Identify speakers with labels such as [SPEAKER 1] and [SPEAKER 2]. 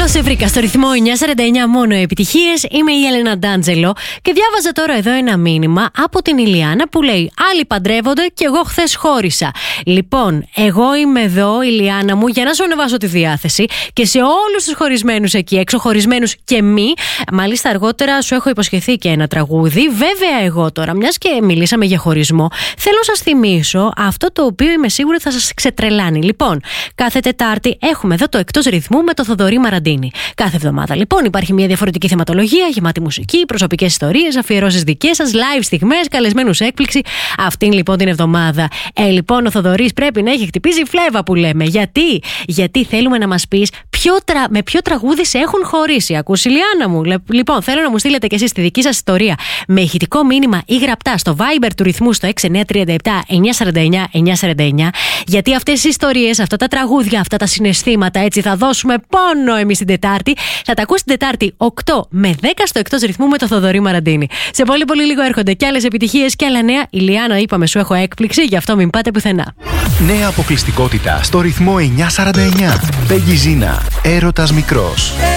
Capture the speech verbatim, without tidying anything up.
[SPEAKER 1] Καλώς σε βρήκα στο ρυθμό εννιά σαράντα εννιά μόνο επιτυχίες. Είμαι η Έλενα Ντάντζελο και διάβαζα τώρα εδώ ένα μήνυμα από την Ηλιάνα που λέει: άλλοι παντρεύονται και εγώ χθες χώρισα. Λοιπόν, εγώ είμαι εδώ, Ηλιάνα μου, για να σου ανεβάσω τη διάθεση και σε όλους τους χωρισμένους εκεί έξω, χωρισμένους και μη. Μάλιστα, αργότερα σου έχω υποσχεθεί και ένα τραγούδι. Βέβαια, εγώ τώρα, μιας και μιλήσαμε για χωρισμό, θέλω να σας θυμίσω αυτό το οποίο είμαι σίγουρη θα σας ξετρελάνει. Λοιπόν, κάθε Τετάρτη έχουμε εδώ το Εκτός Ρυθμού με το Θοδωρή Μαραντίνη. Κάθε εβδομάδα λοιπόν υπάρχει μια διαφορετική θεματολογία γεμάτη μουσική, προσωπικές ιστορίες, αφιερώσεις δικές σας, live στιγμές, καλεσμένους έκπληξη. Αυτήν λοιπόν την εβδομάδα. Ε, λοιπόν, ο Θοδωρής πρέπει να έχει χτυπήσει φλέβα που λέμε. Γιατί? Γιατί θέλουμε να μας πεις ποιο τρα... με ποιο τραγούδι σε έχουν χωρίσει. Ακούς, Ηλιάνα μου? Λοιπόν, θέλω να μου στείλετε κι εσείς τη δική σας ιστορία με ηχητικό μήνυμα ή γραπτά στο Viber του ρυθμού στο έξι εννιά τρία επτά εννιά σαράντα εννιά εννιά σαράντα εννιά. Γιατί αυτές οι ιστορίες, αυτά τα τραγούδια, αυτά τα συναισθήματα, έτσι θα δώσουμε πόνο εμείς την Τετάρτη. Θα τα ακούσει την Τετάρτη οκτώ με δέκα στο Εκτός Ρυθμού με το Θοδωρή Μαραντίνη. Σε πολύ πολύ λίγο έρχονται και άλλες επιτυχίες και άλλα νέα. Ηλιάνα, είπαμε, σου έχω έκπληξη, γι' αυτό μην πάτε πουθενά.
[SPEAKER 2] Νέα αποκλειστικότητα στο ρυθμό εννιά σαράντα εννιά. Πέγγι Ζίνα, έρωτας μικρός.